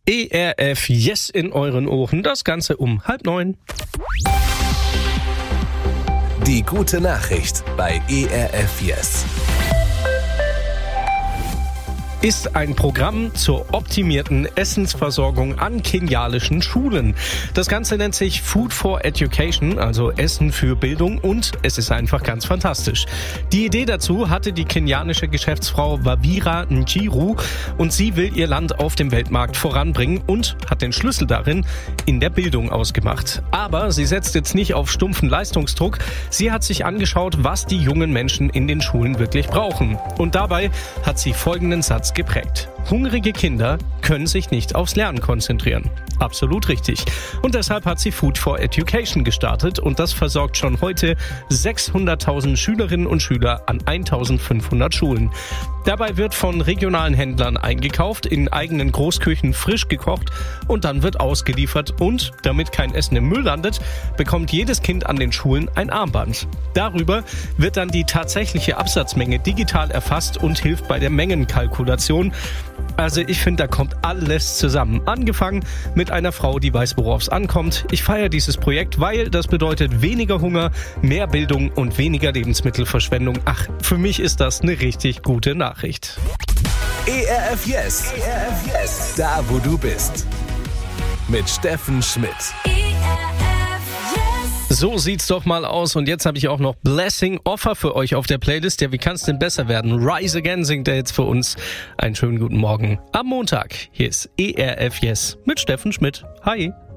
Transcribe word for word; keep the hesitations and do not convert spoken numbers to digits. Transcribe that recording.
E R F Yes in euren Ohren, das Ganze um halb neun. Die gute Nachricht bei E R F Yes Ist ein Programm zur optimierten Essensversorgung an kenianischen Schulen. Das Ganze nennt sich Food for Education, also Essen für Bildung, und es ist einfach ganz fantastisch. Die Idee dazu hatte die kenianische Geschäftsfrau Wawira Njiru und sie will ihr Land auf dem Weltmarkt voranbringen und hat den Schlüssel darin in der Bildung ausgemacht. Aber sie setzt jetzt nicht auf stumpfen Leistungsdruck, sie hat sich angeschaut, was die jungen Menschen in den Schulen wirklich brauchen. Und dabei hat sie folgenden Satz geprägt: Hungrige Kinder können sich nicht aufs Lernen konzentrieren. Absolut richtig. Und deshalb hat sie Food for Education gestartet und das versorgt schon heute sechshunderttausend Schülerinnen und Schüler an eintausendfünfhundert Schulen. Dabei wird von regionalen Händlern eingekauft, in eigenen Großküchen frisch gekocht und dann wird ausgeliefert. Und damit kein Essen im Müll landet, bekommt jedes Kind an den Schulen ein Armband. Darüber wird dann die tatsächliche Absatzmenge digital erfasst und hilft bei der Mengenkalkulation. Also ich finde, da kommt alles zusammen. Angefangen mit einer Frau, die weiß, worauf es ankommt. Ich feiere dieses Projekt, weil das bedeutet weniger Hunger, mehr Bildung und weniger Lebensmittelverschwendung. Ach, für mich ist das eine richtig gute Nachricht. E R F Yes, E R F Yes, da wo du bist. Mit Steffen Schmidt. So sieht's doch mal aus. Und jetzt habe ich auch noch Blessing Offer für euch auf der Playlist. Ja, wie kann's denn besser werden? Rise Again singt er jetzt für uns. Einen schönen guten Morgen am Montag. Hier ist E R F Yes mit Steffen Schmidt. Hi.